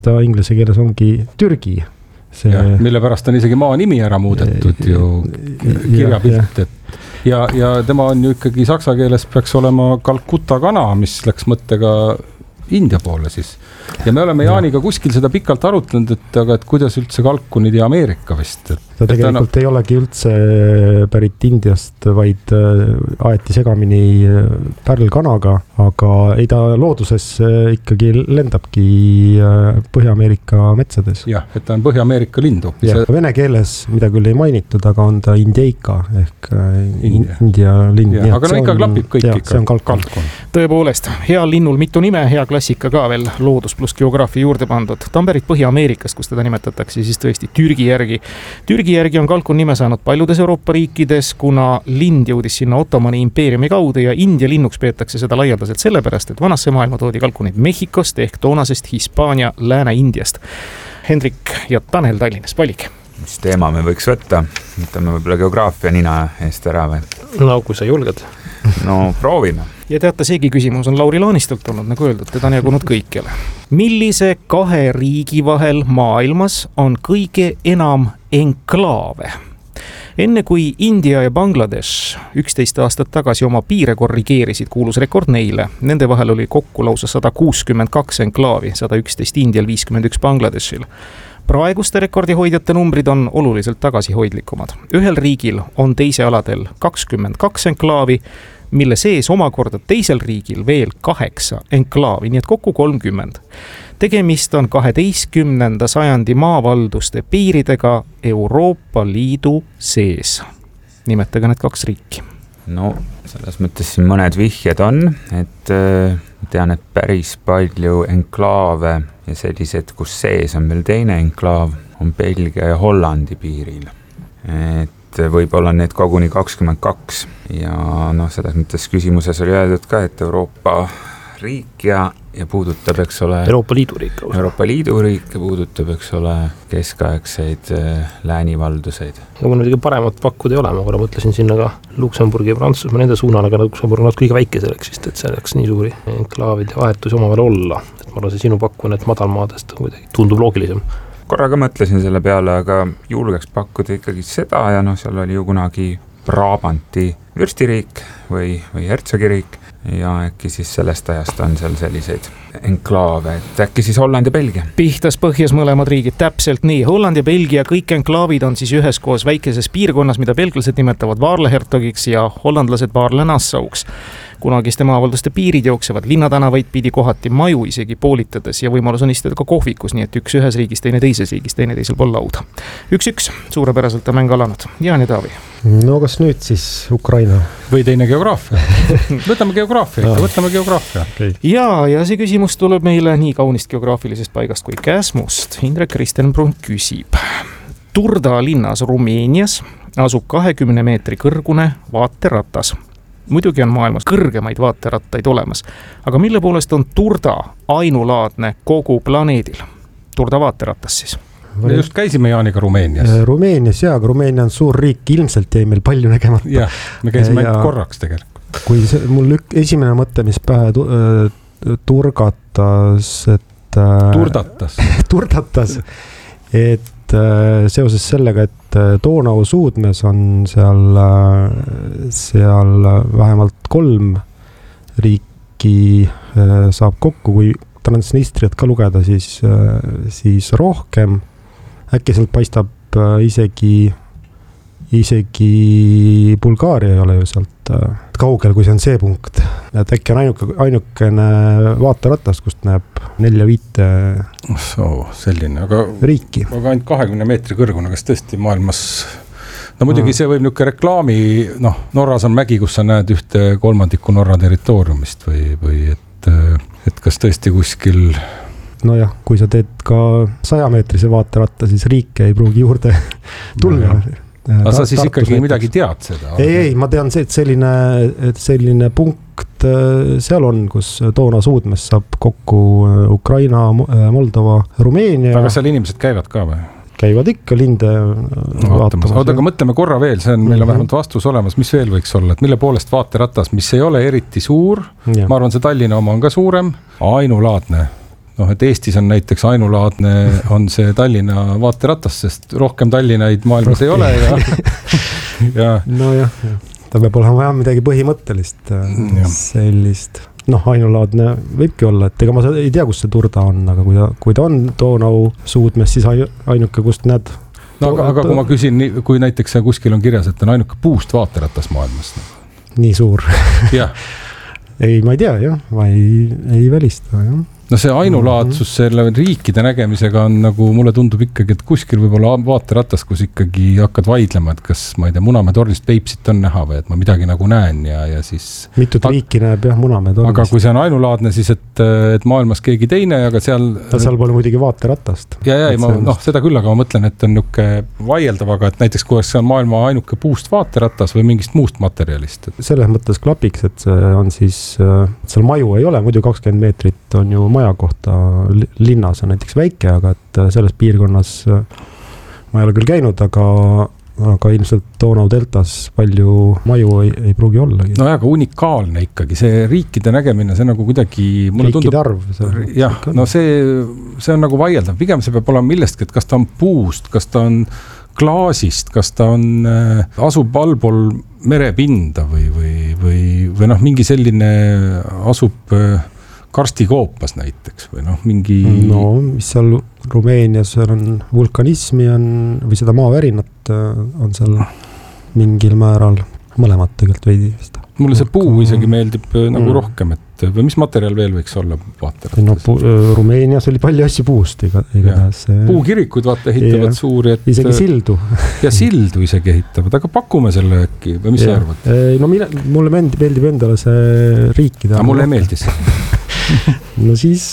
ta inglise keeles ongi Türgi. Mille pärast on isegi maa nimi ära muudetud ju kirjapilt, ja tema on ju ikkagi saksa keeles peaks olema Calcutta kana, mis läks mõttega India poole siis. Ja me oleme Jaaniga kuskil seda pikalt arutlenud, et kuidas üldse kalkunid ja Ameerika vist. Ta tegelikult ei olegi üldse pärit Indiast, vaid aeti segamini pärlkanaga, aga ei ta looduses ikkagi lendabki Põhja-Ameerika metsades. Jah, et ta on Põhja-Ameerika lindu. Vene keeles, mida küll ei mainitud, aga on ta Indeika ehk India lind. Aga no ikka klapib kõik ikka. See on kalkun. Tõepoolest, hea linnul mitu nime, hea klassika ka veel loodus pluss geograafia juurde pandud. Ta on pärit Põhja-Ameerikast, kus teda nimetatakse siis tõesti Türgi järgi. Türgi järgi on kalkun nime saanud paljudes Euroopa riikides, kuna lind jõudis sinna Ottomani impeeriumi kaudu ja India linnuks peetakse seda laialdaselt sellepärast, et vanasse maailma toodi kalkunid Mehhikost ehk toonasest Hispaania Lääne-Indiast. Hendrik ja Tanel Tallinnas, valik. Mis teema me võiks võtta? Võtame võib-olla geograafia nina eest ära või? No kui sa julged. No proovime. Ja teate, seegi küsimus on Lauri Laanistult olnud, nagu öeldud, teda on jagunud kõikjale. Millise 2 riigi vahel maailmas on kõige enam enklaave? Enne kui India ja Bangladesh 11 aastat tagasi oma piire korrigeerisid, kuulus rekord neile. Nende vahel oli kokku lausa 162 enklaavi, 111 Indial, 51 Bangladeshil. Praeguste rekordihoidjate numbrid on oluliselt tagasihoidlikumad. Ühel riigil on teise aladel 22 enklaavi, mille sees omakorda teisel riigil veel 8 enklaavi, nii et kokku 30. Tegemist on 12. sajandi maavalduste piiridega Euroopa Liidu sees. Nimetage need 2 riiki. No selles mõttes siin mõned vihjed on, et tean, et päris palju enklaave ja sellised, kus sees on veel teine enklaav, on Belgia ja Hollandi piiril. Et võib-olla need koguni 22 ja selles mõttes küsimuses oli öeldud ka, et Euroopa riik ja puudutab, eks ole, Euroopa Liidu riik. Euroopa Liidu riik ja puudutab, eks ole, keskaegseid läänivalduseid. Ja kui nüüd paremat pakkuda ei ole, ma korra mõtlesin sinna ka Luksemburgi ja Prantsusmaa nende suunal, aga Luksemburg on kõige väike selleks vist, et selleks nii suuri enklaavid ja vahetusi omavahel olla. Et ma arvan, see sinu pakku need madalmaadest tundub loogilisem. Korraga mõtlesin selle peale, aga julgeks pakkuda ikkagi seda ja seal oli ju kunagi Brabanti vürstiriik või hertsogiriik ja äkki siis sellest ajast on seal selliseid enklaave, et äkki siis Holland ja Belgia. Pihtas põhjas mõlemad riigid, täpselt nii. Holland ja Belgia, kõik enklaavid on siis üheskoos väikeses piirkonnas, mida belglased nimetavad Vaarle-Hertogiks ja hollandlased Vaarle-Nassauks. Kunagiste maavalduste piirid jooksevad linnatänavaid pidi kohati maju isegi poolitades ja võimalus on istuda ka kohvikus, nii et üks ühes riigis, teine teises riigis, teine teisel pool lauda. 1-1, suurepäraselt on mäng alanud. Jaan ja Taavi. No kas nüüd siis Ukraina? Või teine geograafia? Võtame geograafia. Okay. Ja see küsimus tuleb meile nii kaunist geograafilisest paigast kui Käsmust. Indrek Kristenbrun küsib. Turda linnas Rumeenias asub 20 meetri kõrgune vaateratas. Muidugi on maailmas kõrgemaid vaaterattaid olemas, aga mille poolest on Turda ainulaadne kogu planeedil? Turda vaateratas siis. Me just käisime Jaaniga Rumeenias. Rumeenias, aga Rumeenia on suur riik, ilmselt jäi meil palju nägemata. Jah, me käisime ainult korraks tegelikult. Kui mul esimene mõte, mis pähe turdatas, et seoses sellega, et Donau suudmes on seal vähemalt 3 riiki saab kokku, kui Transnistriat ka lugeda, siis rohkem. Äkki sealt paistab isegi Bulgaaria ei ole ju sealt kaugel, kui see on see punkt. Et äkki on ainukene vaateratas, kust näeb 4-5 selline, riiki. Aga ainult 20 meetri kõrgune, kas tõesti maailmas... No muidugi see võib niisugune reklaami, Norras on mägi, kus sa näed 1/3 Norra territooriumist või et kas tõesti kuskil... No jah, kui sa teed ka 100-meetrise vaateratta, siis riike ei pruugi juurde tulla. Aga sa siis ikkagi midagi tead seda? Ei, ma tean see, et selline punkt seal on, kus Donau suudmes saab kokku Ukraina, Moldova, Rumeenia. Aga seal inimesed käivad ka või? Käivad ikka linde vaatamas. Aga mõtleme korra veel, see on meil on vähemalt vastus olemas, mis veel võiks olla, et mille poolest vaateratas, mis ei ole eriti suur, ma arvan, see Tallinna oma on ka suurem, ainulaadne. noh, et Eestis on näiteks ainulaadne, on see Tallinna vaateratas, sest rohkem Tallinnaid maailmas ei ole ja nojah, ta peab olema jah midagi põhimõttelist sellist. Noh, ainulaadne võibki olla, et ega ma ei tea, kus see turda on, aga kui ta on Donau suudmes, siis ainuke, kust näed. No aga kui ma küsin, kui näiteks kuskil on kirjas, et on ainuke puust vaateratas maailmas. Nii suur. Jah. Ei, ma ei tea, jah, ma ei välista, jah. No see ainulaadsus selle riikide nägemisega on nagu, mulle tundub ikkagi, et kuskil võib-olla vaateratas, kus ikkagi hakkad vaidlema, et kas, ma ei tea, Munamäe tornist Peipsit on näha või, et ma midagi nagu näen ja siis. Mitut riiki näeb jah Munamäe tornist. Aga kui see on ainulaadne, siis et maailmas keegi teine, aga seal. Seal pole muidugi vaateratast. Seda küll, aga ma mõtlen, et on niuke vaieldav, aga et näiteks kui see on maailma ainuke puust vaateratas või mingist muust materjalist. Selles mõttes klapiks, et see on siis, seal maju ei ole, muidu 20 meetrit on ju maja kohta linnas on näiteks väike, aga et selles piirkonnas ma ei ole küll käinud, aga ilmselt Donau deltas palju maju ei pruugi ollagi. No aga unikaalne ikkagi, see riikide nägemine, see nagu kuidagi riikide arv. Jah, no see on nagu vaieldav, pigem see peab olema millestki, et kas ta on puust, kas ta on klaasist, kas ta on, asub allpool merepinda või noh, mingi selline asub karstikoopas näiteks või noh, mingi. No, mis seal Rumeenias on vulkanismi või seda maavärinat on seal mingil määral mõlemat tegelikult veidi vist. Mulle see puu isegi meeldib nagu rohkem, et või mis materjal veel võiks olla vaateratas? No Rumeenias oli palju asju puust igatahes. Puukirikud vaata ehitavad suuri. Isegi sildu. Ja sildu isegi ehitavad, aga pakume selle äkki või mis sa arvad? No mulle meeldib endale see riikide. Aga mulle ei meeldis. No siis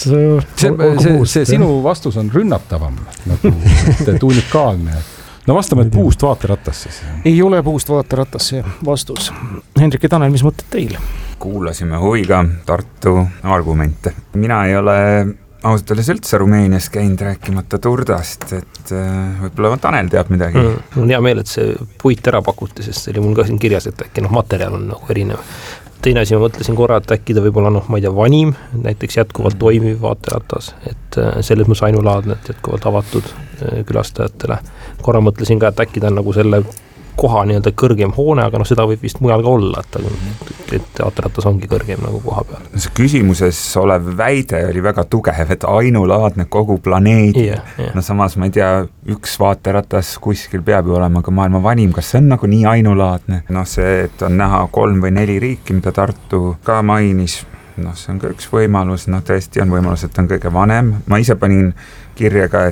see sinu vastus on rünnatavam nagu, et unikaalne. No vastame, et puust vaateratas siis. Ei ole puust vaateratas see vastus. Hendrik ja Tanel, mis mõtted teil? Kuulasime huviga Tartu argumente. Mina ei ole ausalt öeldes üldse Rumeenias käinud rääkimata Turdast, et võib-olla Tanel teab midagi. Mul on hea meel, et see puit ära pakuti, sest see oli mul ka siin kirjas, et äkki materjal on nagu erinev. Teine asi, ma mõtlesin korra, et äkki ta võib-olla ma ei tea, vanim, näiteks jätkuvalt toimiv vaateratas, et selles mõttes ainulaadne, et jätkuvalt avatud külastajatele. Korra mõtlesin ka, et äkki ta on nagu selle koha nii-öelda kõrgem hoone, aga seda võib vist mujal ka olla, et vaateratas ongi kõrgem nagu koha peal. See küsimuses olev väide oli väga tugev, et ainulaadne kogu planeedi. No samas ma ei tea, üks vaateratas kuskil peab ju olema ka maailma vanim, kas see on nagu nii ainulaadne? No see, et on näha 3 või 4 riiki, mida Tartu ka mainis, see on ka üks võimalus, tõesti on võimalus, et on kõige vanem. Ma ise panin kirja ka,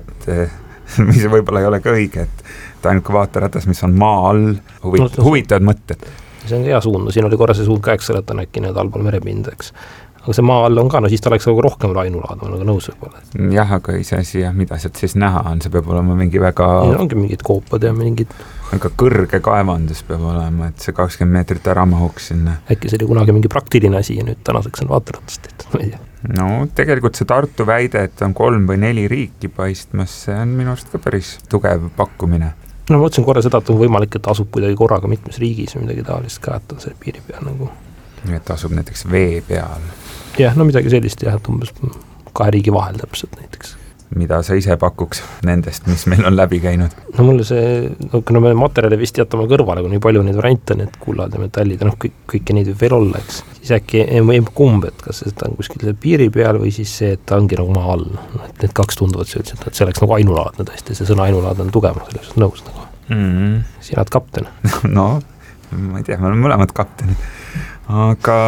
et mis võib-olla ei ole ka õige, et ainuke vaateratas, mis on maa all, huvitavad mõtted. See on hea suund, siin oli korra see suund ka, eks selle, et on äkki need allpool merepind, eks. Aga see maa all on ka, siis ta oleks rohkem ainulaadne, nagu nõus võib-olla. Jah, aga ise siia, mida sealt siis näha on, see peab olema mingi väga. Ongi mingid koopad ja mingid. Väga kõrge kaevandus peab olema, et see 20 meetrit ära mahuks sinna. Äkki see oli kunagi mingi praktiline asi ja nüüd tänaseks on vaateratas tehtud, ma ei tea. No tegelikult see Tartu väide, et on 3 või 4 riiki paistmas, see on minu arust ka päris tugev pakkumine. No ma mõtlesin korra seda, et on võimalik, et asub kuidagi korraga mitmes riigis või midagi taolist ka, et on see piiri peal nagu. Et asub näiteks vee peal. Jah, no midagi sellist jah, et umbes 2 riigi vahel täpselt näiteks. Mida sa ise pakuks nendest, mis meil on läbi käinud? No mulle see, no me materjali vist jätame kõrvale, kui nii palju neid variante, need kullad ja metallid ja kõiki neid võib veel olla, eks. Siis äkki kumb, et kas see on kuskil piiri peal või siis see, et ta ongi nagu maa all. Et need 2 tunduvad see, et see oleks nagu ainulaadne tõesti, see sõna ainulaadne on tugevam, selles nõus nagu. Sina oled kapten. No, ma ei tea, me oleme mõlemad kaptenid. Aga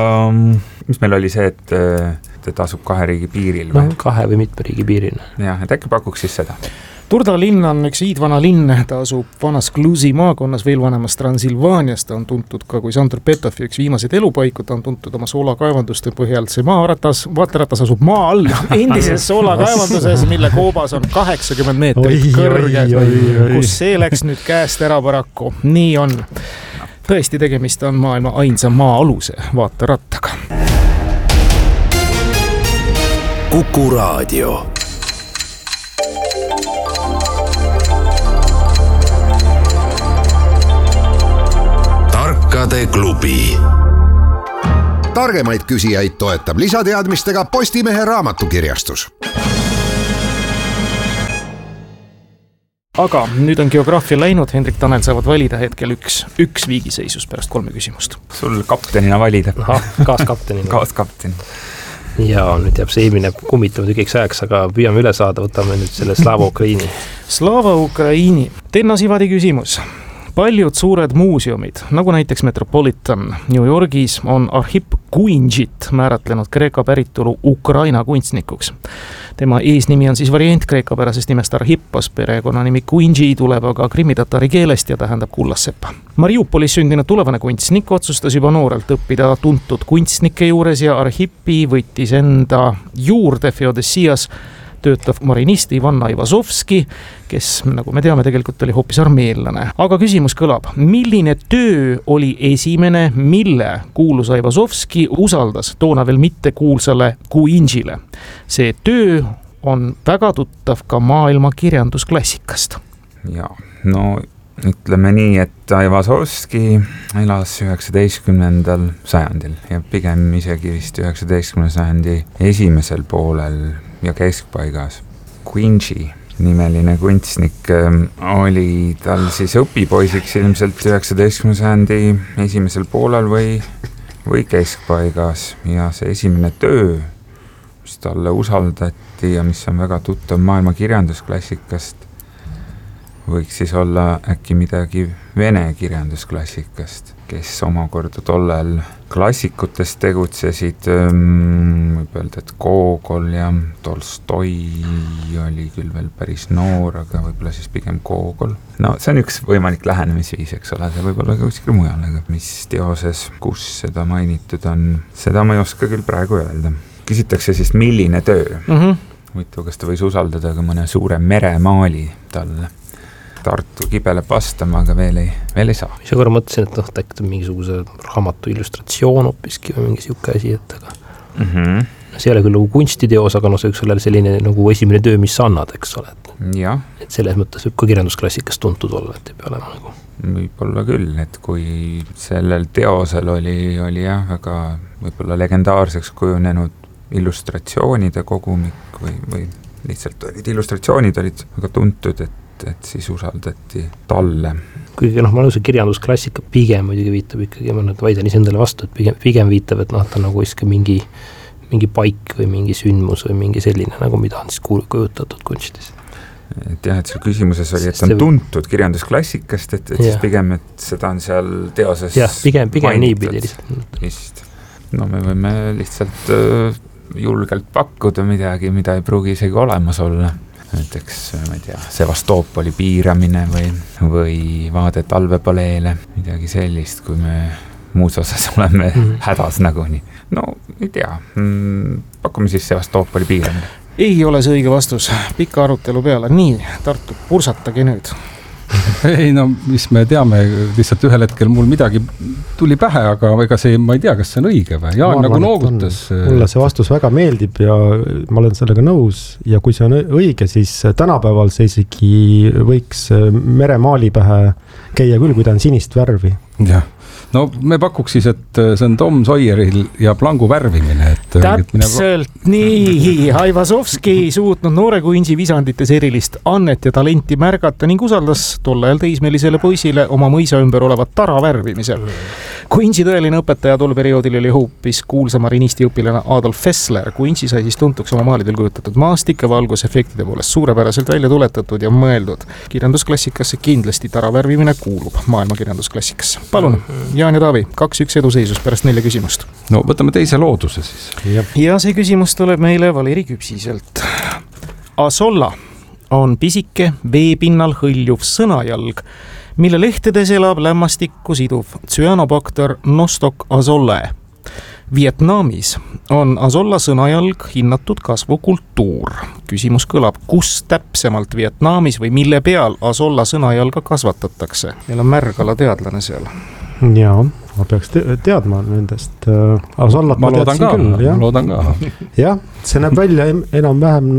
mis meil oli see, et asub 2 riigi piiril? No 2 või mitme riigi piiril. Jah, et äkki pakuks siis seda. Turda linn on üks hiidvana linn, ta asub vanas Klusi maakonnas, veel vanemas Transilvaanias, ta on tuntud ka kui Sandor Petofi üks viimaseid elupaiku, ta on tuntud oma soolakaevanduste põhjal, see vaateratas asub maa all, endises soolakaevanduses, mille koobas on 80 meetrit kõrge, kus see läks nüüd käest ära paraku, nii on. Tõesti, tegemist on maailma ainsa maa-aluse vaaterattaga. Kuku Raadio. Tarkade klubi. Targemaid küsijaid toetab lisateadmistega Postimehe raamatukirjastus. aga nüüd on geograafia läinud, Hendrik, Tanel saavad valida hetkel üks viigiseisus pärast 3 küsimust. Sul kaptenina valida. Kaaskaptenina. Kaaskapten. Ja nüüd jääb see eelmine kummitama tükiks ajaks, aga püüame üle saada, võtame nüüd selle Slava Ukraini. Slava Ukraini. Tenno Sivadi küsimus. Paljud suured muuseumid, nagu näiteks Metropolitan New Yorgis, on Arhip Kuinžit määratlenud Kreeka päritolu Ukraina kunstnikuks. Tema eesnimi on siis variant kreekapärasest nimest Arhippos, perekonnanimi Kuinži tuleb aga krimmi-tatari keelest ja tähendab kullassepa. Mariupolis sündinud tulevane kunstnik otsustas juba noorelt õppida tuntud kunstnike juures ja Arhippi võttis enda juurde Feodessias töötav marinist Ivan Aivazovski, kes, nagu me teame, tegelikult oli hoopis armeellane. Aga küsimus kõlab, milline töö oli esimene, mille kuulus Aivazovski usaldas toona veel mitte kuulsale Kuinžile? See töö on väga tuttav ka maailma kirjandusklassikast. Ja, no ütleme nii, et Aivazovski elas 19. sajandil ja pigem isegi vist 19. sajandi esimesel poolel ja keskpaigas. Kuinži nimeline kunstnik oli tal siis õpipoisiks ilmselt 19. sajandi esimesel poolel või keskpaigas ja see esimene töö, mis talle usaldati ja mis on väga tuttav maailma kirjandusklassikast, võiks siis olla äkki midagi vene kirjandusklassikast, kes omakorda tollel klassikutes tegutsesid, võib öelda, et Gogol ja Tolstoi oli küll veel päris noor, aga võib-olla siis pigem Gogol. No see on üks võimalik lähenemisviis, eks ole, see võib olla ka kuskil mujal, aga mis teoses, kus seda mainitud on, seda ma ei oska küll praegu öelda. Küsitakse siis, milline töö. Huvitav, kas ta võis usaldada ka mõne suure meremaali talle. Tartu kibeleb vastama, aga veel ei saa. Mis korra mõtlesin, et äkki mingisuguse raamatu illustratsioon hoopiski või mingi siuke asi, et aga see ei ole küll nagu kunstiteos, aga see võiks olla selline nagu esimene töö, mis sa annad, eks ole. Et selles mõttes võib ka kirjandusklassikast tuntud olla, et ei pea olema nagu. Võib-olla küll, et kui sellel teosel oli jah, väga võib-olla legendaarseks kujunenud illustratsioonide kogumik või lihtsalt olid illustratsioonid olid väga tuntud, et siis usaldati talle. Kuigi ma nõusin kirjandusklassika pigem muidugi viitab ikkagi, ma nüüd vaidlen isendale vastu, et pigem viitab, et ta nagu iska mingi paik või mingi sündmus või mingi selline, nagu mida on siis kujutatud kunstis. Et jah, et see küsimuses oli, et on tuntud kirjandusklassikast, et siis pigem, et seda on seal teoses pigem niipidi lihtsalt. No me võime lihtsalt julgelt pakkuda midagi, mida ei pruugi isegi olemas olla. Näiteks, ma ei tea, Sevastoopoli piiramine või vaade talvepaleele, midagi sellist, kui me muus osas oleme hädas nagunii. No, ei tea, pakume siis Sevastoopoli piiramine. Ei ole see õige vastus, pika arutelu peale. Nii, Tartu, pursatage nüüd. Ei, no mis me teame, lihtsalt ühel hetkel mul midagi tuli pähe, aga ega see, ma ei tea, kas see on õige või? Jaan nagu noogutas. Mulle see vastus väga meeldib ja ma olen sellega nõus ja kui see on õige, siis tänapäeval see isegi võiks meremaali pähe käia küll, kui ta on sinist värvi. Jah. No me pakuks siis, et see on Tom Sawyeril ja plangu värvimine. Täpselt nii, Aivazovski suutnud noore Kuinži visandites erilist annet ja talenti märgata ning usaldas tol ajal teismelisele poisile oma mõisa ümber olevat tara värvimisel. Kuinži tõeline õpetaja tol perioodil oli hoopis kuulsa marinisti õpilane Adolf Fessler. Kuinži sai siis tuntuks oma maalidel kujutatud maastike valgusefektide poolest suurepäraselt välja tuletatud ja mõeldud. Kirjandusklassikasse kindlasti tara värvimine kuulub maailma kirjandusklassikasse. Palun! Jaan ja Taavi, 2-1 eduseisus pärast 4 küsimust. No võtame teise looduse siis. Ja see küsimus tuleb meile Valeri Küpsiselt. Azolla on pisike veepinnal hõljuv sõnajalg, mille lehtedes elab lämmastikku siduv Cyanobacter nostoc azollae. Vietnamis on Azolla sõnajalg hinnatud kasvukultuur. Küsimus kõlab, kus täpsemalt Vietnamis või mille peal Azolla sõnajalga kasvatatakse? Meil on märgala teadlane seal. Jaa, ma peaks teadma nendest. Azollat ma loodan ka. Jah, see näeb välja enam-vähem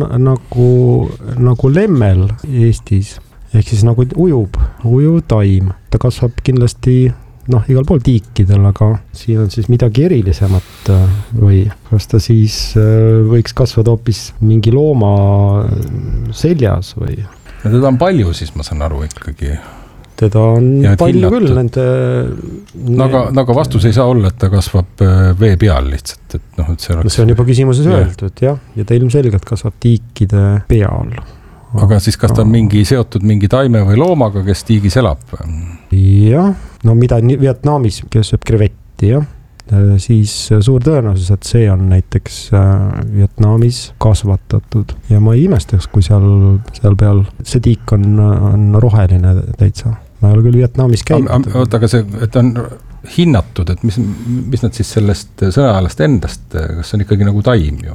nagu lemmel Eestis. Ehk siis nagu ujuv taim. Ta kasvab kindlasti igal pool tiikidel, aga siin on siis midagi erilisemat või kas ta siis võiks kasvada hoopis mingi looma seljas või? ja teda on palju siis, ma saan aru ikkagi. Teda on ja palju küll nende... Aga vastus ei saa olla, et ta kasvab vee peal lihtsalt. Et et see on juba küsimuses öeldud, jah. Ja ta ilmselgelt kasvab tiikide peal. Aga siis kas ta on seotud mingi taime või loomaga, kes tiigis elab? Jah, no mida Vietnamis, kes sööb krevetti, jah. Siis suur tõenäosus, et see on näiteks Vietnamis kasvatatud. Ja ma ei imestaks, kui seal peal see tiik on roheline täitsa. Ma ei ole küll Vietnamis käinud. Oota, aga see, et on hinnatud, et mis nad siis sellest sõnajalast endast, kas see on ikkagi nagu taim ju?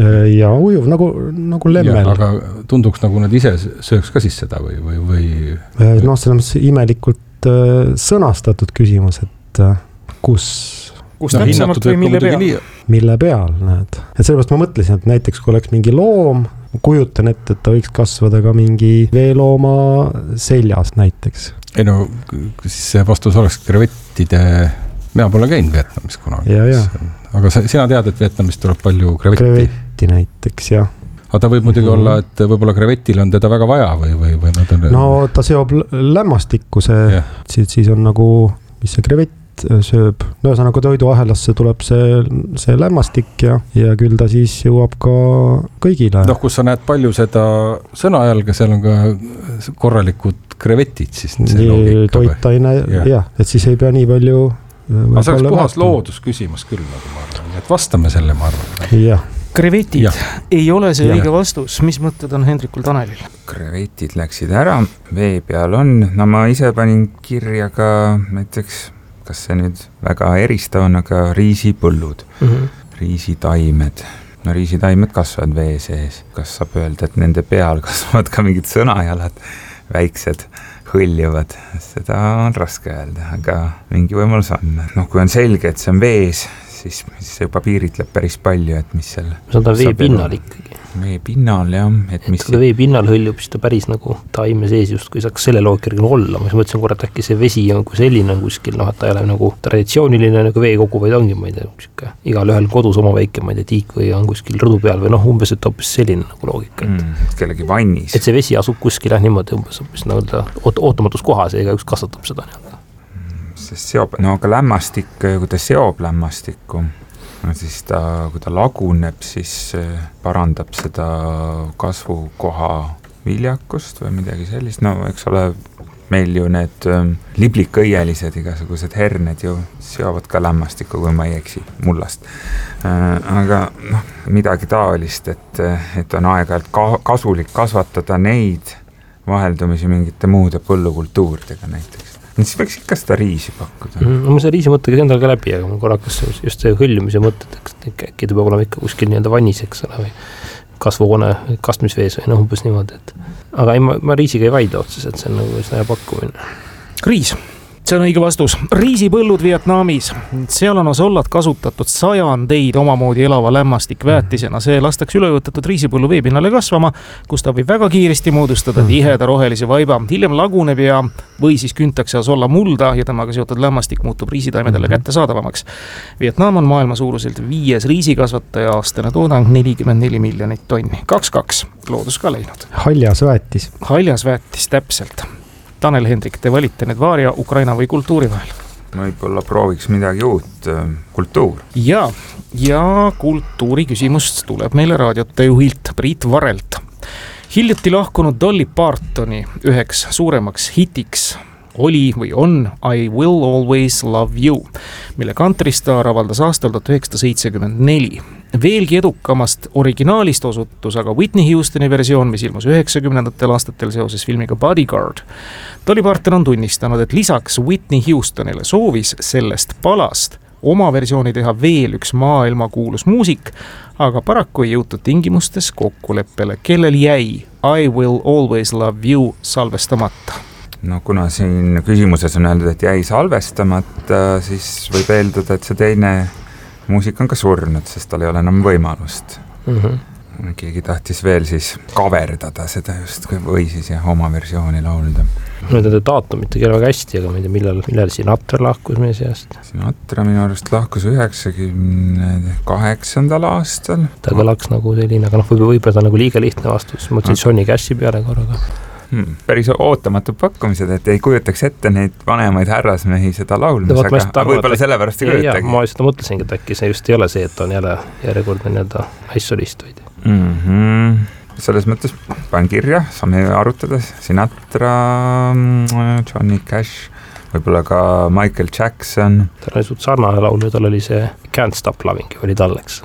Ja ujuv, nagu lemmel. Ja, aga tunduks nagu nad ise sööks ka siis seda või? No, selles imelikult sõnastatud küsimus, et kus täpsemalt või mille peal? Mille peal, näed. Et sellepärast ma mõtlesin, et näiteks kui oleks mingi loom, kujutan ette, et ta võiks kasvada ka mingi veelooma seljas näiteks. Ei no, siis see vastus oleks krevettide, mina pole käinud Vietnamis kunagi. Ja. Aga sina tead, et Vietnamist tuleb palju krevetti? Krevetti näiteks, jah. Aga ta võib muidugi olla, et võib-olla krevetil on teda väga vaja või No ta seob lämmastikku, siis on nagu, mis see krevett sööb. No ühesõnaga toiduahelasse tuleb see lämmastik ja küll ta siis jõuab ka kõigile. Noh, kus sa näed palju seda sõnajalga, seal on ka korralikud krevetid siis. Toitaine, jah, et siis ei pea nii palju... Aga see oleks puhas loodusküsimus küll, nagu ma arvan. Et vastame selle, ma arvan. Jah. Krevetid ei ole see õige vastus. Mis mõtted on Hendrikul Tanelil? Krevetid läksid ära, vee peal on. No ma ise panin kirja ka näiteks... kas see nüüd väga eristav on, aga riisipõllud, riisitaimed. No riisitaimed kasvavad vee sees. Kas saab öelda, et nende peal kasvavad ka mingid sõnajalad, väiksed, hõljuvad? Seda on raske öelda, aga mingi võimalus on. No kui on selge, et see on vees, siis see juba piiritleb päris palju, et mis seal... See on vee pinnal ikkagi. Vee pinnal, jah. Et kui vee pinnal hõljub, siis ta päris nagu taime sees just, kui saaks selle loogikärgi olla. Ma mõtlesin korra, et äkki see vesi on kui selline on kuskil, et ta ei ole nagu traditsiooniline nagu veekogu, vaid ongi, ma ei tea, igal ühel kodus oma väike, ma ei tea, tiik või on kuskil rõdu peal või umbes, et hoopis selline nagu loogika. Kellegi vannis. Et see vesi asub kuskil niimoodi umbes ootamatus kohas ja igaüks kasvatab seda Sest seob, no aga lämmastik, kui ta seob lämmastikku, siis kui ta laguneb, siis parandab seda kasvukoha viljakust või midagi sellist. No eks ole, meil ju need liblikõielised igasugused herned ju seovad ka lämmastikku, kui ma ei eksi, mullast. Aga midagi taolist, et on aeg-ajalt kasulik kasvatada neid vaheldumisi mingite muude põllukultuuridega näiteks. Siis võiks ikka seda riisi pakkuda. Ma see riisi mõttega endal ka läbi, aga ma korrakas just see hõljumise mõtted, äkki ta peab olema ikka kuskil nii- öelda vannis, eks ole, või kasvuhoone kastmisvees või umbes niimoodi. Aga ei, ma riisiga ei vaida otses, et see on nagu hea pakkumine. Riis. See on õige vastus. Riisipõllud Vietnamis. Seal on osollad kasutatud sajandeid omamoodi elava lämmastikväetisena. See lastakse ülevõtetud riisipõllu veepinnale kasvama, kus ta võib väga kiiresti moodustada tiheda rohelise vaiba. Hiljem laguneb või siis küntakse osolla mulda ja temaga seotud lämmastik muutub riisitaimedele kättesaadavamaks. Vietnam on maailma suuruselt 5. riisikasvataja, aastane toodang 44 miljonit tonni. 2-2. Loodus ka läinud. Haljas väetis, täpselt. Tanel, Hendrik, te valite need vaaria Ukraina või kultuuri vahel? Võib-olla prooviks midagi uut, kultuur. Ja kultuuri küsimust tuleb meile raadiote juhilt Priit Varelt. Hiljuti lahkunud Dolly Partoni üheks suuremaks hitiks oli või on I Will Always Love You, mille kantristaar avaldas aastal 1974. Veelgi edukamast originaalist osutus aga Whitney Houstoni versioon, mis ilmus 90ndatel aastatel seoses filmiga Bodyguard. Dolly Parton on tunnistanud, et lisaks Whitney Houstonile soovis sellest palast oma versiooni teha veel üks maailmakuulus muusik, aga paraku ei jõutud tingimustes kokkuleppele, kellel jäi I Will Always Love You salvestamata. No kuna siin küsimuses on öeldud, et jäi salvestamata, siis võib eeldada, et see teine muusik on ka surnud, sest tal ei ole enam võimalust. Keegi tahtis veel siis kaverdada seda just või siis oma versiooni laulda. Nüüd on daatumit ei ole väga hästi, aga ma ei tea, millal Sinatra lahkus meie seast? Sinatra minu arust lahkus 98. aastal. Ta kõlaks nagu selline, aga võib-olla ta nagu liiga lihtne vastus. Mõtlesin Johnny Cashi peale korraga. päris ootamatud pakkumised, et ei kujutaks ette neid vanemaid härrasmehi seda laulmas, aga võib-olla sellepärast ei kujutagi. Ma seda mõtlesingi, et äkki see just ei ole see, et on jälle järjekordne nii-öelda naissolist või. Selles mõttes panen kirja, saame arutada Sinatra, Johnny Cash, võib-olla ka Michael Jackson. Tal oli suht sarnane laul ja tal oli see Can't Stop Loving, oli tal, eks.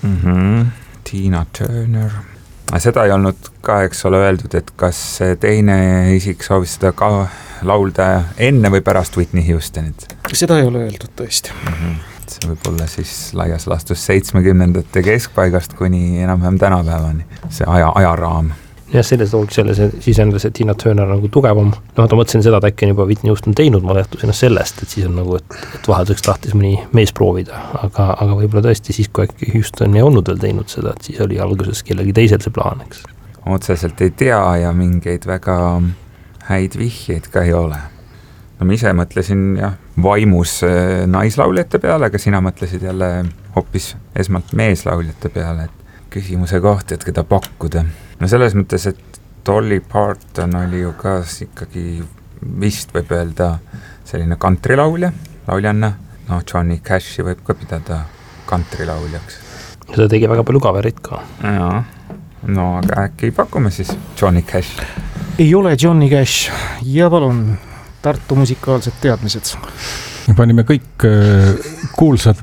Tina Turner. Seda ei olnud ka, eks ole, öeldud, et kas teine isik soovis seda ka laulda enne või pärast Whitney Houstonit. Seda ei ole öeldud tõesti. See võib olla siis laias lastus 70ndate keskpaigast kuni enam-vähem tänapäevani, see ajaraam. Ja selles looks jälle siis enda see Tina Turner nagu tugevam. Ma mõtlesin seda, et äkki on juba Whitney Houston teinud, ma lähtusin sellest, et siis on nagu, et vahelduseks tahtis mõni mees proovida, aga võib-olla tõesti siis, kui äkki Houston ei olnud veel teinud seda, et siis oli alguses kellegi teisel see plaan, eks. Otseselt ei tea ja mingeid väga häid vihjeid ka ei ole. No ma ise mõtlesin vaimus naislauljate peale, aga sina mõtlesid jälle hoopis esmalt meeslauljate peale, et küsimuse kohta, et keda pakkuda. No selles mõttes, et Dolly Parton oli ju ka ikkagi vist võib öelda selline countrylauljanna. No Johnny Cashi võib ka pidada countrylauljaks. Ja ta tegi väga palju kaverit ka. Jaa, no aga äkki pakume siis Johnny Cash. Ei ole Johnny Cash ja palun Tartu musikaalsed teadmised. Panime kõik kuulsad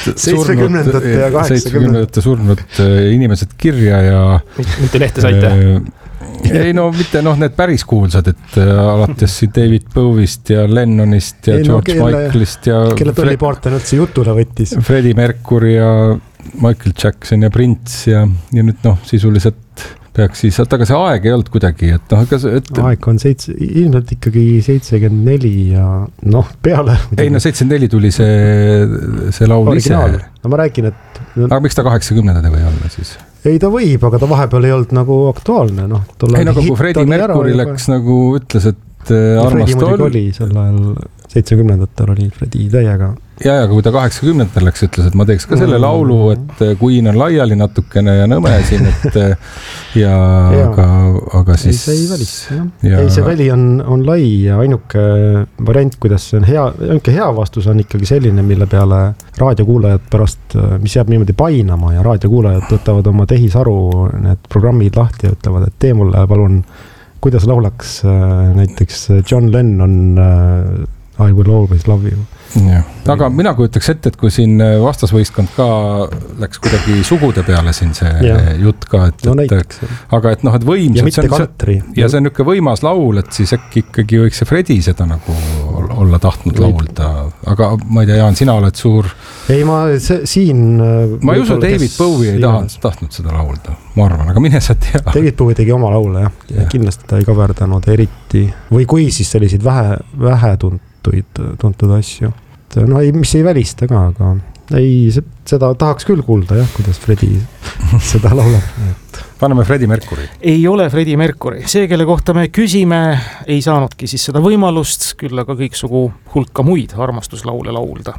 70ndate ja 80ndate surnud inimesed kirja ja mitte lehte saite? Ei no mitte need päris kuulsad, et alates David Bowie'st ja Lennonist ja George Michaelist ja kelle Dolly Parton üldse jutule võttis. Freddie Mercury ja Michael Jackson ja Prince ja nüüd sisuliselt peaks siis, aga see aeg ei olnud kuidagi, et aeg on ilmselt ikkagi 74 ja peale. Ei 74 tuli see laul originaal. Ise. No ma räägin, et aga miks ta 80ndad või olla siis? Ei ta võib, aga ta vahepeal ei olnud nagu aktuaalne. Ei nagu Freddie Mercury läks nagu ütles, et armast oli sel ajal 70ndatel oli Freddie täiega. Ja kui ta 80ndatel läks, ütles, et ma teeks ka selle laulu, et Queen on laiali natukene ja nõme siin, et aga siis... Ei, see ei välist, Ei, see väli on lai ja ainuke variant, kuidas see on hea vastus on ikkagi selline, mille peale raadiokuulajad pärast, mis jääb niimoodi painama ja raadiokuulajad võtavad oma tehisaru need programmid lahti ja ütlevad, et tee mulle palun, kuidas laulaks näiteks John Lennon I will always love you. Ja. Aga mina kujutaks ette, et kui siin vastasvõistkond ka läks kuidagi sugude peale siin see jutt ka, aga et võimsad. Ja mitte country. Ja see on niuke võimas laul, et siis äkki ikkagi võiks see Freddie seda nagu olla tahtnud laulda. Aga ma ei tea, Jaan, sina oled suur... Ei, ma ei usu, David Bowie ei tahtnud seda laulda, ma arvan, aga mine sa tea. David Bowie tegi oma laule, ja kindlasti ta ei kaverdanud eriti. Või kui siis selliseid vähe tuntud asju. Mis ei välista ka, aga seda tahaks küll kuulda, kuidas Freddie seda laulab. Paneme Freddie Mercury. Ei ole Freddie Mercury. See, kelle kohta me küsime, ei saanudki siis seda võimalust, küll aga kõiksugu hulka muid armastuslaule laulda.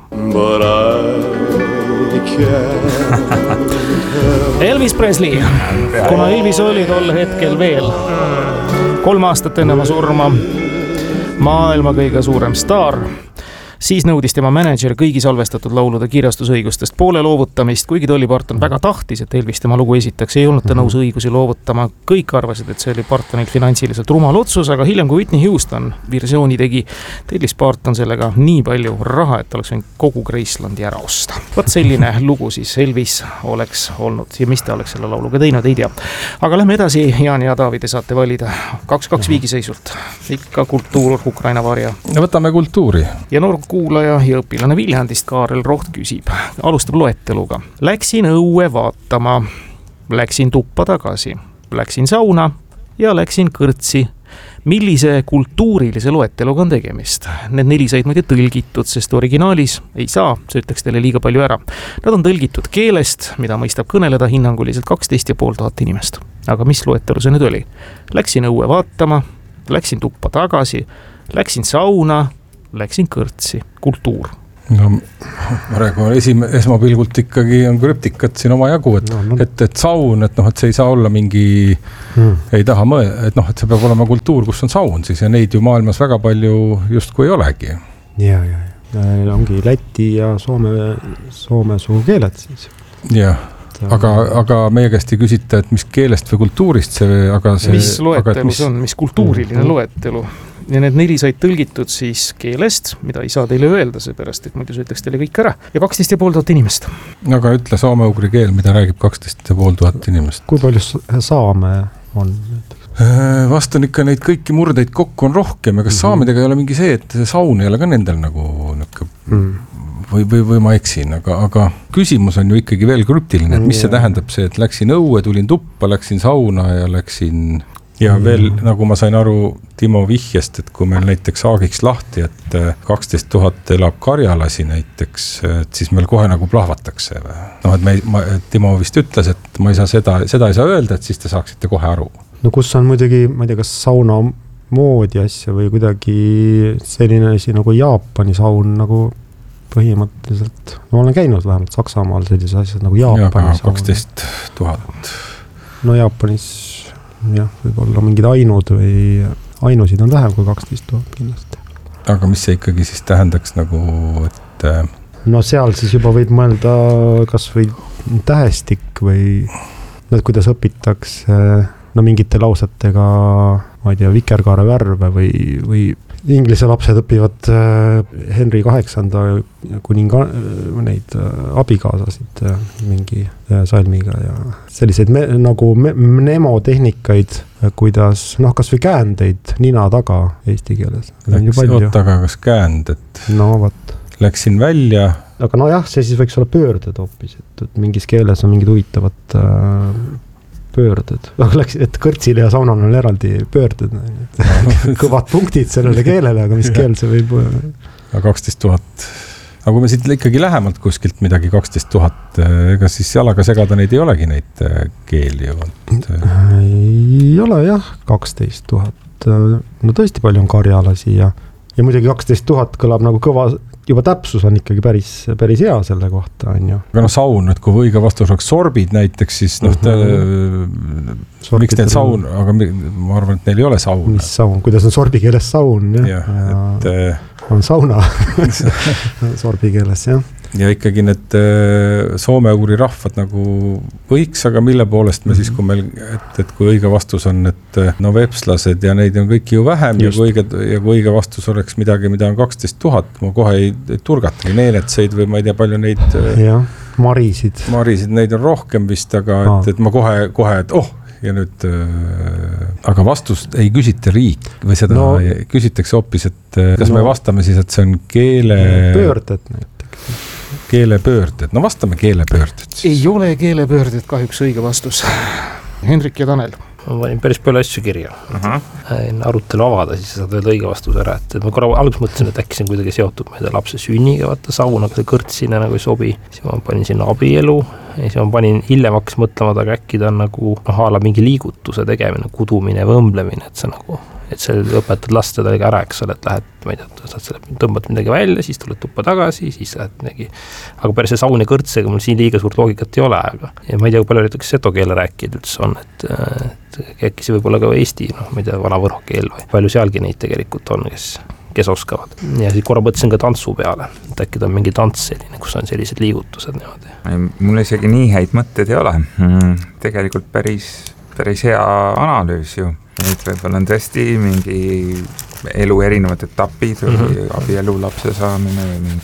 Elvis Presley, kuna Elvis oli tol hetkel veel 3 aastat enne oma surma maailma kõige suurem staar, siis nõudis tema mänedžer kõigi salvestatud laulude kirjastusõigustest poole loovutamist, kuigi Dolly Parton väga tahtis, et Elvis tema lugu esitaks, ei olnud ta nõus õigusi loovutama. Kõik arvasid, et see oli Partonil finantsiliselt rumal otsus, aga hiljem, kui Whitney Houston versiooni tegi, tellis Parton sellega nii palju raha, et oleks võinud kogu Gracelandi ära osta. Võt selline lugu siis Elvis oleks olnud ja mis ta oleks selle lauluga teinud, ei tea. Aga lähme edasi, Jaan ja David saate valida 2-2 viigiseisult. Ikka kultuur, Ukraina varja. Ja võtame kultuuri. Ja noor kuulaja ja õpilane Viljandist Kaarel Roht küsib. Alustab loeteluga. Läksin õue vaatama, läksin tuppa tagasi, läksin sauna ja läksin kõrtsi. Millise kultuurilise loeteluga on tegemist? Need 4 said muide tõlgitud, sest originaalis ei saa, see ütleks teile liiga palju ära. Nad on tõlgitud keelest, mida mõistab kõneleda hinnanguliselt 12 500 inimest. Aga mis loetelu see nüüd oli? Läksin õue vaatama, läksin tuppa tagasi, läksin sauna, läksin kõrtsi, kultuur. no praegu esmapilgult ikkagi on krüptikat siin oma jagu, et saun, et see ei saa olla mingi, ei taha et see peab olema kultuur, kus on saun siis ja neid ju maailmas väga palju justkui ei olegi. Ja. Ongi Läti ja Soome suukeeled siis. Jah. Aga meie käest ei küsita, et mis keelest või kultuurist see, aga see... Mis loetelu see on, mis kultuuriline loetelu? Ja need 4 said tõlgitud siis keelest, mida ei saa teile öelda, seepärast, et muidu see ütleks teile kõik ära. Ja 12,500 inimest. Aga ütle soome-ugri keel, mida räägib 12,500 inimest. Kui palju saame on? Vast on ikka neid kõiki murdeid kokku on rohkem ja kas saamidega ei ole mingi see, et saun ei ole ka nendel nagu või ma eksin, aga küsimus on ju ikkagi veel krüptiline, et mis see tähendab see, et läksin õue, tulin tuppa, läksin sauna ja läksin... Ja veel, nagu ma sain aru Timo vihjest, et kui meil näiteks saagiks lahti, et 12 000 elab karjalasi näiteks, et siis meil kohe nagu plahvatakse. Et Timo vist ütles, et ma ei saa seda ei saa öelda, et siis te saaksite kohe aru. No kus on muidugi, ma ei tea, kas sauna moodi asja või kuidagi selline asi nagu Jaapani saun nagu põhimõtteliselt. Ma olen käinud vähemalt Saksamaal sellises asjad nagu Jaapani saun. 12 000. No Jaapanis... jah, võib-olla mingid ainusid on vähem kui 12 000 kindlasti. Aga mis see ikkagi siis tähendaks nagu, et... No seal siis juba võid mõelda kas või tähestik või kuidas õpitakse mingite lausetega, ma ei tea, vikerkaare värve või inglise lapsed õpivad Henry VIII kuninga neid abikaasasid mingi salmiga ja selliseid nagu mnemotehnikaid, kuidas, kas või käändeid nina taga eesti keeles. Aga kas käänd, et läksin välja. Aga jah, see siis võiks olla pöörded hoopis, et mingis keeles on mingid huvitavad pöörded. Et kõrtsil ja saunal on eraldi pöörded. Kõvad punktid sellele keelele, aga mis keel see võib... 12 000. Aga kui me siit ikkagi lähemalt kuskilt midagi 12 000, ega siis jalaga segada neid ei olegi neid keeli? Ei ole jah, 12 000. No tõesti palju on karjalasi ja muidugi 12 000 kõlab nagu kõva... Juba täpsus on ikkagi päris hea selle kohta, on ju. Aga saun, et kui õige vastus oleks sorbid näiteks, siis miks neil saun, aga ma arvan, et neil ei ole saun. Mis saun? Kuidas on sorbi keeles saun? On sauna sorbi keeles, jah. Ja ikkagi need soome-ugri rahvad nagu võiks, aga mille poolest me siis, kui meil, et kui õige vastus on, et vepslased ja neid on kõik ju vähem ja kui õige vastus oleks midagi, mida on 12 000, ma kohe ei turgatagi neenetseid või ma ei tea palju neid... Jah, marisid, neid on rohkem vist, aga et ma kohe, et ja nüüd, aga vastust ei küsita riik või seda küsitakse hoopis, et kas me vastame siis, et see on pöörded näiteks. Keelepöörded, vastame keelepöörded. Ei ole keelepöörded kahjuks õige vastus. Hendrik ja Tanel. Ma panin päris palju asju kirja. Enne arutelu avada, siis saad öelda õige vastus ära. Et ma korra alguses mõtlesin, et äkki see on kuidagi seotud meie lapse sünniga, vaata saun, aga see kõrtsine nagu ei sobi. Siis ma panin sinna abielu ja siis ma panin hiljem hakkas mõtlema, aga äkki ta on nagu haala mingi liigutuse tegemine, kudumine või õmblemine, et see nagu... et sa õpetad lasta teiega ära, eks ole, et lähed, ma ei tea, tõmbad midagi välja, siis tuled tuppa tagasi, siis lähed midagi. Aga päris see saun ja kõrtsega mul siin liiga suurt loogikat ei ole, aga ja ma ei tea, kui palju näiteks seto keele rääkijad üldse on, et äkki see võib olla ka Eesti, ma ei tea, vana-võrho keel või palju sealgi neid tegelikult on, kes oskavad. Ja siis korra mõtlesin ka tantsu peale, et äkki ta on mingi tants selline, kus on sellised liigutused niimoodi. Mul isegi nii häid mõtted ei ole. Tegelikult päris hea analüüs ju. Neid võib-olla on tõesti mingi elu erinevad etapid või abielu lapse saamine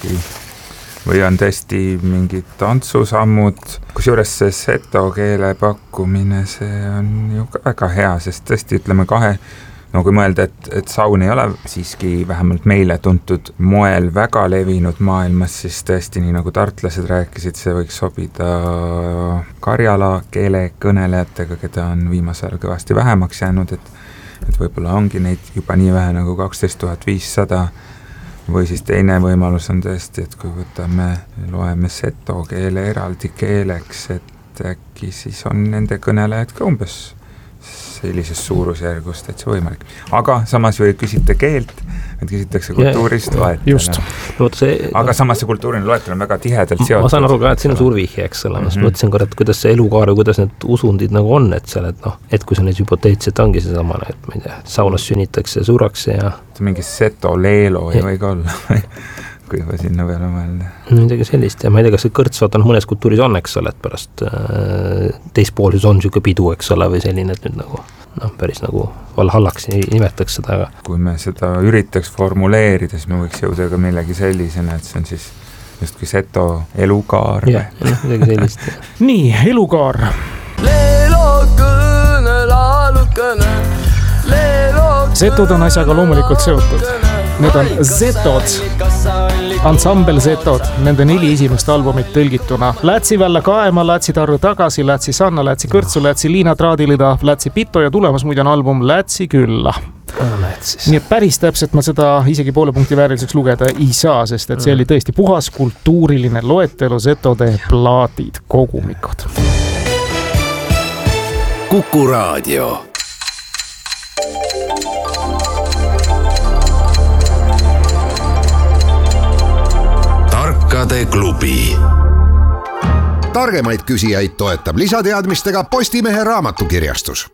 või on tõesti mingid tantsusammud. Kusjuures see seto keele pakkumine, see on ju ka väga hea, sest tõesti ütleme kui mõelda, et saun ei ole siiski vähemalt meile tuntud moel väga levinud maailmas, siis tõesti nii nagu tartlased rääkisid, see võiks sobida karjala keele kõnelejatega, keda on viimasel kõvasti vähemaks jäänud, et võib-olla ongi neid juba nii vähe nagu 12 500 või siis teine võimalus on tõesti, et kui loeme seto keele eraldi keeleks, et äkki siis on nende kõnelejad ka umbes sellises suurusjärgus täitsa võimalik. Aga samas või küsite keelt, et küsitakse kultuurist just. Aga samas see kultuuriline loetel on väga tihedalt seotud. Ma saan aru ka, et siin on suur vihje, eks ole, ma mõtlesin korra, et kuidas see elukaar või kuidas need usundid nagu on, et seal, et et kui see neid hüpoteetselt ongi see samane, et ma ei tea, saunas sünnitakse ja surrakse ja mingi seto leelo ei või ka olla kui juba sinna peale mõelda. Midagi sellist ja ma ei tea, kas see kõrtsvaat on mõnes kultuuris on, eks ole, et pärast teispoolsus on siuke pidu, eks ole, või selline, et nüüd nagu päris nagu valhallaks nimetaks seda. Aga kui me seda üritaks formuleerida, siis me võiks jõuda ka millegi sellisena, et see on siis justkui seto elukaar. Jah, midagi sellist. Nii, elukaar. Zetod on asjaga loomulikult seotud. Need on Zetod, ansambel Zetod, nende 4 esimest albumit tõlgituna. Lätsi välja kaema, Lätsi tarru tagasi, Lätsi Sanna, Lätsi kõrtsu, Lätsi Liina traadilida, Lätsi pito ja tulemas muide on album Lätsi külla. Nii et päris täpselt ma seda isegi poole punkti vääriliseks lugeda ei saa, sest et see oli tõesti puhas kultuuriline loetelu Zetode plaadid, kogumikud. Kuku Raadio. Tarkade klubi. Targemaid küsijaid toetab lisateadmistega Postimehe raamatukirjastus.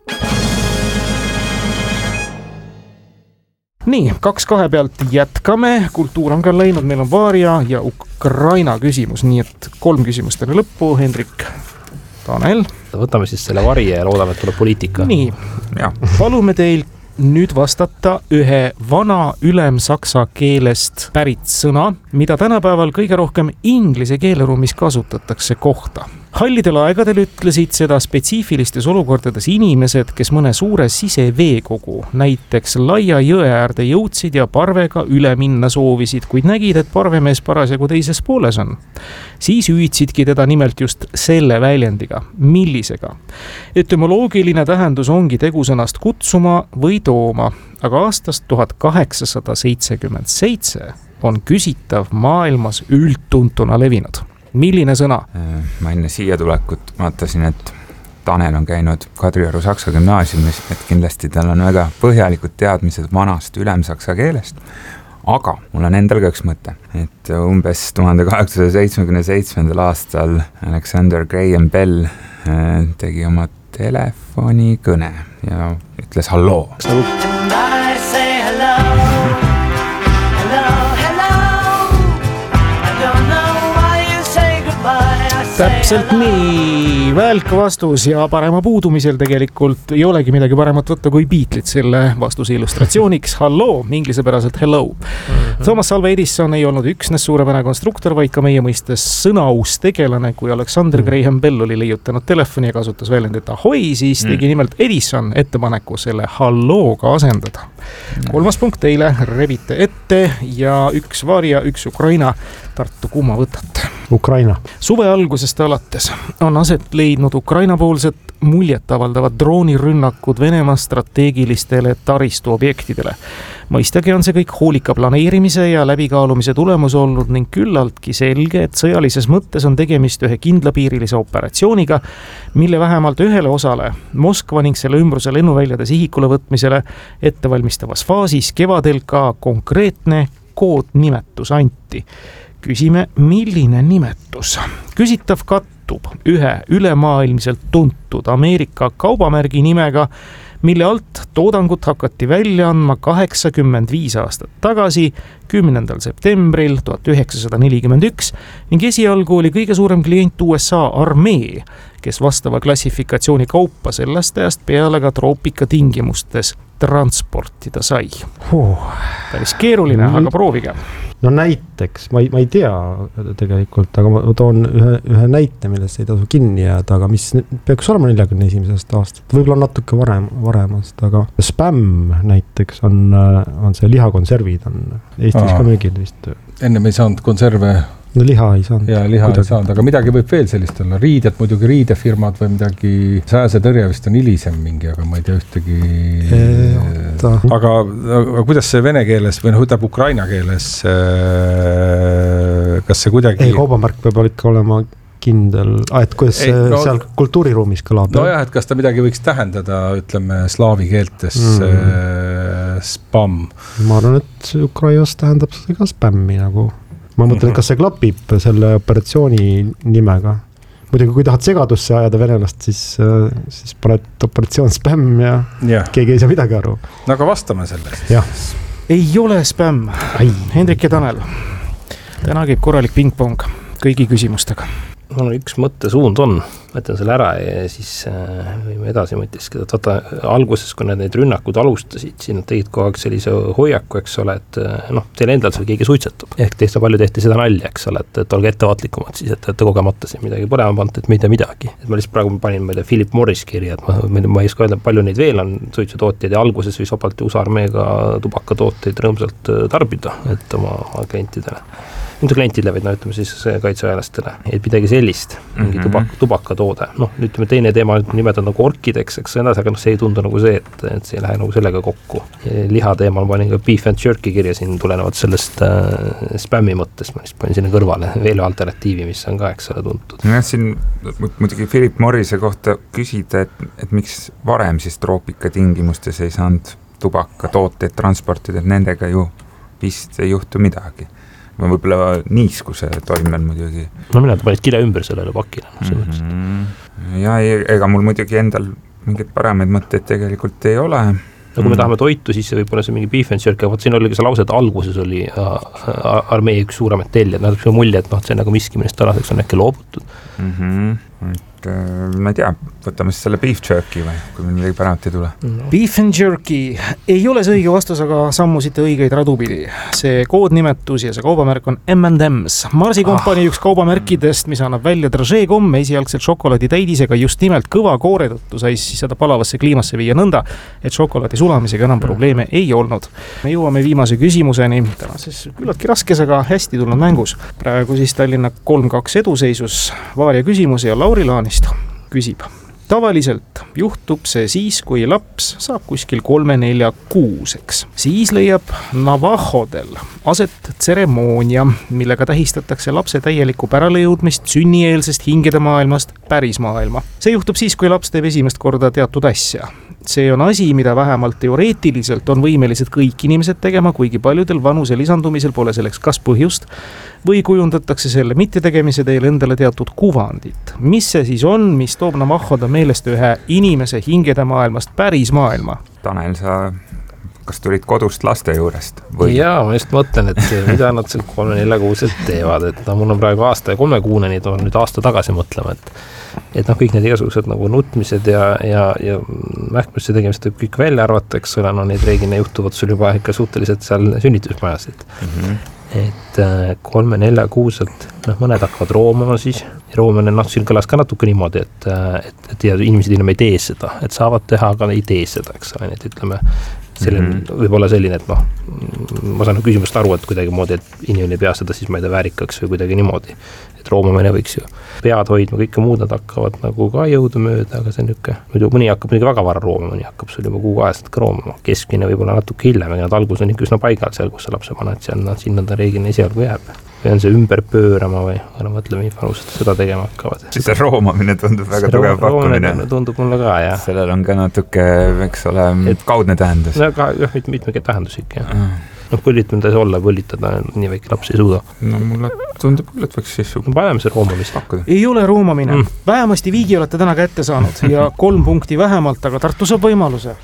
Nii, 2-2 pealt jätkame. Kultuur on ka läinud, meil on Vaaria ja Ukraina küsimus, nii et 3 küsimust enne lõppu. Hendrik, Tanel. Võtame siis selle Varje ja loodame, et tuleb poliitika. Nii, palume teil nüüd vastata ühe vana ülemsaksa keelest pärit sõna, mida tänapäeval kõige rohkem inglise keeleruumis kasutatakse kohta. Hallidel aegadel ütlesid seda spetsiifilistes olukordades inimesed, kes mõne suure siseveekogu, näiteks laia jõe äärde jõudsid ja parvega üle minna soovisid, kuid nägid, et parvemees parasjagu teises pooles on. Siis hüüdsidki teda nimelt just selle väljendiga. Millisega? Etümoloogiline tähendus ongi tegusõnast kutsuma või tooma, aga aastast 1877 on küsitav maailmas üldtuntuna levinud. Milline sõna? Ma enne siia tulekut vaatasin, et Tanel on käinud Kadrioru Saksa gümnaasiumis, et kindlasti tal on väga põhjalikud teadmised vanast ülemsaksa keelest. Aga mul on endal ka üks mõte, et umbes 1877. aastal Alexander Graham Bell tegi oma telefonikõne ja ütles halloo. Täpselt nii, välk vastus ja parema puudumisel tegelikult ei olegi midagi paremat võtta kui Beatleid selle vastuse illustratsiooniks. Halloo, inglisepäraselt hello. Thomas Alva Edison ei olnud üksnes suurepärane konstruktor, vaid ka meie mõistes sõnaus tegelane. Kui Alexander Graham Bell oli leiutanud telefoni ja kasutas väljendit ahoi, siis tegi nimelt Edison ettepaneku selle hallooga asendada. 3. punkt teile, rebite ette ja 1 Vaaria, 1 Ukraina. Tartu, kumma võtate? Ukraina. Suve algusest alates on aset leidnud Ukraina poolset muljetavaldavad droonirünnakud Venemaa strateegilistele taristuobjektidele. Mõistagi on see kõik hoolika planeerimise ja läbikaalumise tulemus olnud ning küllaltki selge, et sõjalises mõttes on tegemist ühe kindlapiirilise operatsiooniga, mille vähemalt ühele osale Moskva ning selle ümbruse lennuväljade sihikule võtmisele ettevalmistavas faasis kevadel ka konkreetne koodnimetus anti. Küsime, milline nimetus? Küsitav kattub ühe ülemaailmselt tuntud Ameerika kaubamärgi nimega, mille alt toodangut hakati välja andma 85 aastat tagasi, 10. septembril 1941 ning esialgu oli kõige suurem klient USA armee, kes vastava klassifikatsiooni kaupa sellest ajast peale ka troopika tingimustes transportida sai. Päris keeruline, aga proovige. No näiteks, ma ei tea tegelikult, aga ma toon ühe näite, millest ei tasu kinni jääda, aga mis peaks olema 41. aastat, võib-olla natuke varemast, aga Spam näiteks on see lihakonservid on Eestis ka müügil vist. Ennem ei saanud konserve. No liha ei saanud. Ja liha ei saanud, aga midagi võib veel sellist olla. Riided, muidugi riidefirmad või midagi, sääsetõrje vist on hilisem mingi, aga ma ei tea ühtegi. Aga kuidas see vene keeles või ütleb Ukraina keeles, kas see kuidagi. Ei, kaubamärk peab ikka olema kindel, et kuidas seal kultuuriruumis kõlab. No jah, et kas ta midagi võiks tähendada, ütleme, slaavi keeltes spam. ma arvan, et Ukrainas tähendab seda ka spämmi nagu. Ma mõtlen, et kas see klapib selle operatsiooni nimega. Muidugi, kui tahad segadusse ajada venelast, siis paned operatsioon spämm ja keegi ei saa midagi aru. No aga vastame selle siis. Jah. Ei ole spämm. Hendrik ja Tanel. Täna käib korralik pingpong kõigi küsimustega. No, üks mõttesuund on, mõtlen selle ära ja siis võime edasi mõtiskeda. Vaata, alguses, kui need rünnakud alustasid, siin tegid kogu aeg sellise hoiaku, eks ole, et teil endal seal keegi suitsetab. Ehk palju tehti seda nalja, eks ole, et olge ettevaatlikumad siis, et kogemata siin midagi põlema pant, et me ei tea midagi. Et ma lihtsalt praegu panin Philip Morris kirja, et ma ei oska öelda, palju neid veel on suitsutootjaid ja alguses võis vabalt USA armeega tubakatooteid rõõmsalt tarbida, et oma klientidele. Mitte klientidele, vaid ütleme siis kaitseväelastele, et midagi sellist, mingi tubakatoode. Ütleme teine teema nimetad nagu orkideks, eks edasi, aga see ei tundu nagu see, et see ei lähe nagu sellega kokku. Liha teemal panin ka beef and jerky kirja siin tulenevalt sellest spämmi mõttest, ma lihtsalt panin sinna kõrvale veel alternatiivi, mis on ka, eks ole, tuntud. Siin muidugi Philip Morrise kohta küsida, et miks varem siis troopika tingimustes ei saanud tubakatooteid transportida, et nendega ju vist ei juhtu midagi. Või võib-olla niiskuse toimel muidugi. No mina panid kile ümber sellele pakile. Ja ega mul muidugi endal mingid paremaid mõtteid tegelikult ei ole. No kui me tahame toitu, siis võib-olla see mingi beef and jerky, see oli ka see lause, et alguses oli armee üks suuremat tellija, et mulje, et see nagu miski, millest tänaseks on äkki loobutud. Ma ei tea, võtame siis selle beef jerky või, kui meil midagi paremat ei tule. Beef and jerky ei ole see õige vastus, aga sammusite õigeid radupidi. See koodnimetus ja see kaubamärk on M&M's. Marsi kompanii üks kaubamärkidest, mis annab välja Dragee-komme esialgselt šokolaadi täidisega just nimelt kõva koore tõttu sai siis seda palavasse kliimasse viia nõnda, et šokolaadi sulamisega enam probleeme ei olnud. Me jõuame viimase küsimuseni, tänases küllaltki raskes, aga hästi tulnud mängus. Praegu siis Tallinna 3-2 eduseisus Vaaria küsimus ja Lauri Laanist küsib. Tavaliselt juhtub see siis, kui laps saab kuskil 3-4-6-eks. Siis leiab navahodel aset tseremoonia, millega tähistatakse lapse täielikku päralejõudmist sünnieelsest hingede maailmast päris maailma. See juhtub siis, kui laps teeb esimest korda teatud asja. See on asi, mida vähemalt teoreetiliselt on võimelised kõik inimesed tegema, kuigi paljudel vanuse lisandumisel pole selleks kas põhjust või kujundatakse selle mittetegemise teel endale teatud kuvandit. Mis see siis on, mis toob navahoda meelest ühe inimese hingede maailmast päris maailma? Tanel, kas tulid kodust laste juurest? Või? Jaa, ma just mõtlen, et mida nad seal 3-4-6 teevad, et mul on praegu aasta ja 3 kuune, nii on nüüd aasta tagasi mõtlema, et kõik need igasugused nagu nutmised ja mähkmisse tegemised võib kõik välja arvata, eks ole, neid reegina juhtuvad sul juba ikka suhteliselt seal sünnitusmajas, et 3-4-6, mõned hakkavad roomama siis, roomane siin kõlas ka natuke niimoodi, et inimesed enam ei tee seda, et saavad teha, aga ei tee seda, eks ole, et ütleme, võib olla selline, et ma saan küsimust aru, et kuidagi moodi, et inimene ei pea seda siis ma ei tea väärikaks või kuidagi niimoodi, et roomamine võiks ju pead hoidma, kõike muud nad hakkavad nagu ka jõuda mööda, aga see on niisugune, muidu mõni hakkab midagi väga vara roomama, mõni hakkab sul juba kuu ajast ka roomama, keskmine võib-olla natuke hiljem, aga nad algus on ikka üsna paigal seal, kus sa lapse paned, sinna ta reegina esialgu jääb. Või on see ümber pöörama või mõtleme, vanused seda tegema hakkavad. See roomamine tundub väga tugev pakkumine. Tundub mulle ka, jah. Sellel on ka natuke, eks ole, kaudne tähendus. No ka mitmegi tähendus ikka, jah. Põllitada olla, põllitada, nii väike laps ei suuda. No mulle tundub küll, et võiks siis paneme see roomamist pakkuda. Ei ole roomamine. Vähemasti viigi olete täna kätte saanud ja 3 punkti vähemalt, aga Tartu saab võimaluse.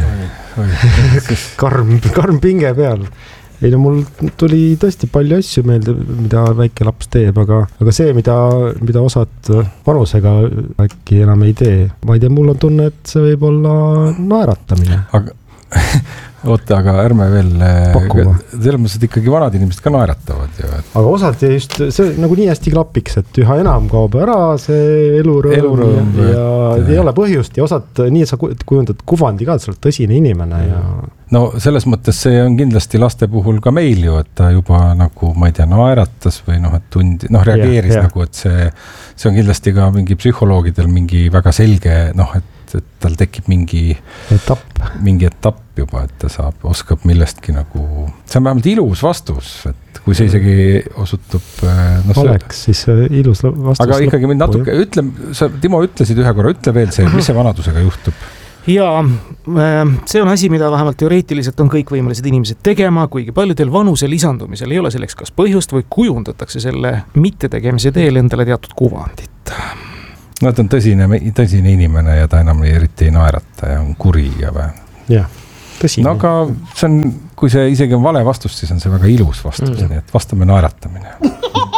Karm pinge peal. Ei no mul tuli tõesti palju asju meelde, mida väike laps teeb, aga see, mida osad vanusega äkki enam ei tee. Ma ei tea, mul on tunne, et see võib olla naeratamine. Oota, aga ärme veel selles mõttes, et ikkagi vanad inimesed ka naeratavad ju. Aga osad just see nagu nii hästi klapiks, et üha enam kaob ära see elurõõm ja ei ole põhjust ja osad nii, et sa kujundad kuvandi ka, et sa oled tõsine inimene ja no selles mõttes see on kindlasti laste puhul ka meil ju, et ta juba nagu, ma ei tea, naeratas või et reageeris nagu, et see on kindlasti ka mingi psühholoogidel mingi väga selge, et tal tekib mingi etapp juba, et ta oskab millestki nagu, see on vähemalt ilus vastus, et kui see isegi osutub oleks, siis ilus vastus. Aga ikkagi mind natuke, Timo ütlesid ühe korra, ütle veel see, mis see vanadusega juhtub? ja see on asi, mida vähemalt teoreetiliselt on kõikvõimelised inimesed tegema, kuigi paljudel vanuse lisandumisel ei ole selleks kas põhjust või kujundatakse selle mittetegemise teel endale teatud kuvandit. No ta on tõsine inimene ja ta enam eriti ei naerata ja on kuri ja jah, tõsine. No aga see on, kui see isegi on vale vastus, siis on see väga ilus vastus, nii et vastame naeratamine.